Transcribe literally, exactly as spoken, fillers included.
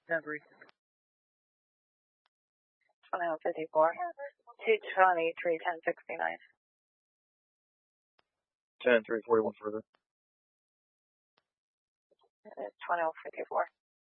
Number twenty-one fifty-four. two twenty-three, ten sixty-nine. ten three forty-one further. twenty-one fifty-four.